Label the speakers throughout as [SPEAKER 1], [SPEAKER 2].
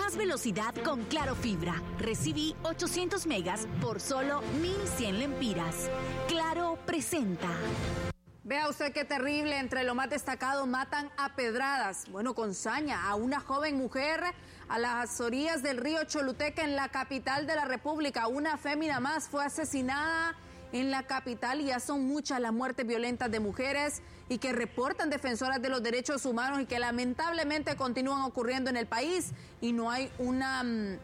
[SPEAKER 1] más velocidad con Claro Fibra. Recibí 800 megas por solo 1,100 lempiras. Claro presenta.
[SPEAKER 2] Vea usted qué terrible, entre lo más destacado, matan a pedradas, con saña, a una joven mujer a las orillas del río Choluteca en la capital de la República. Una fémina más fue asesinada en la capital y ya son muchas las muertes violentas de mujeres y que reportan defensoras de los derechos humanos y que lamentablemente continúan ocurriendo en el país y no hay una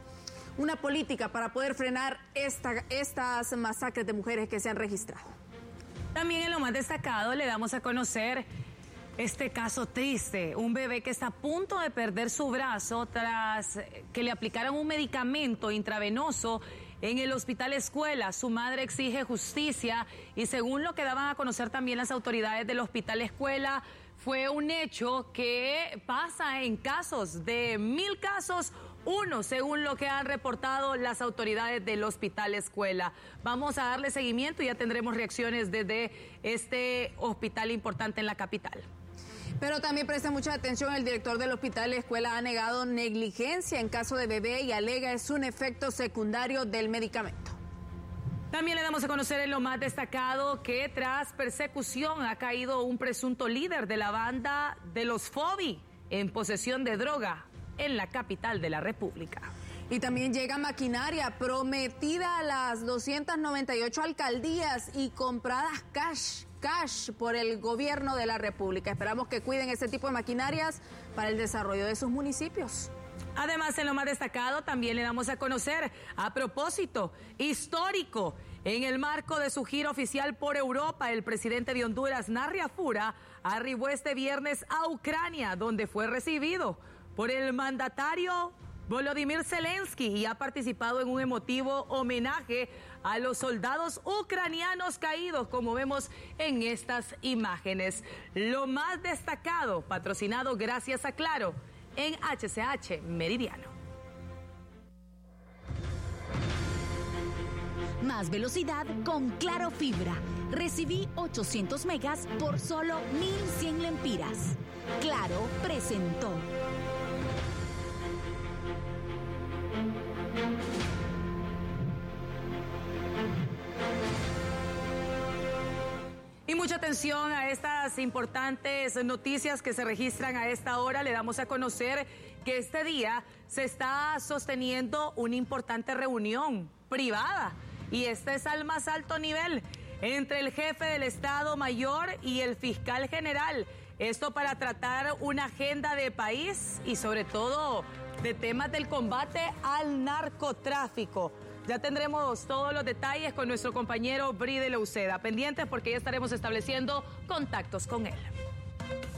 [SPEAKER 2] política para poder frenar estas masacres de mujeres que se han registrado.
[SPEAKER 3] También en lo más destacado le damos a conocer este caso triste, un bebé que está a punto de perder su brazo tras que le aplicaron un medicamento intravenoso en el Hospital Escuela. Su madre exige justicia y según lo que daban a conocer también las autoridades del Hospital Escuela, fue un hecho que pasa en casos, de 1,000 casos, uno, según lo que han reportado las autoridades del Hospital Escuela. Vamos a darle seguimiento y ya tendremos reacciones desde este hospital importante en la capital.
[SPEAKER 2] Pero también presta mucha atención, el director del Hospital Escuela ha negado negligencia en caso de bebé y alega es un efecto secundario del medicamento.
[SPEAKER 3] También le damos a conocer en lo más destacado que tras persecución ha caído un presunto líder de la banda de los Fobi en posesión de droga en la capital de la República.
[SPEAKER 2] Y también llega maquinaria prometida a las 298 alcaldías y compradas cash por el gobierno de la República. Esperamos que cuiden ese tipo de maquinarias para el desarrollo de sus municipios.
[SPEAKER 3] Además, en lo más destacado también le damos a conocer, a propósito histórico, en el marco de su gira oficial por Europa, el presidente de Honduras, Narri Afura, arribó este viernes a Ucrania, donde fue recibido por el mandatario Volodymyr Zelensky y ha participado en un emotivo homenaje a los soldados ucranianos caídos, como vemos en estas imágenes. Lo más destacado, patrocinado gracias a Claro, en HCH Meridiano.
[SPEAKER 1] Más velocidad con Claro Fibra. Recibí 800 megas por solo 1,100 lempiras. Claro presentó.
[SPEAKER 3] Y mucha atención a estas importantes noticias que se registran a esta hora. Le damos a conocer que este día se está sosteniendo una importante reunión privada y este es al más alto nivel entre el jefe del Estado Mayor y el fiscal general. Esto para tratar una agenda de país y sobre todo de temas del combate al narcotráfico. Ya tendremos todos los detalles con nuestro compañero Bri de Leuceda. Pendientes porque ya estaremos estableciendo contactos con él.